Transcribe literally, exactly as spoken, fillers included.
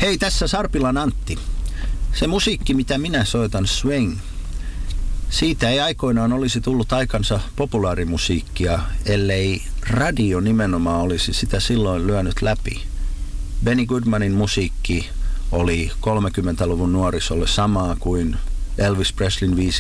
Hei, tässä Sarpilan Antti. Se musiikki, mitä minä soitan, swing, siitä ei aikoinaan olisi tullut aikansa populaarimusiikkia, ellei radio nimenomaan olisi sitä silloin lyönyt läpi. Benny Goodmanin musiikki oli kolmekymmentäluvun nuorisolle samaa kuin Elvis Presleyn viisi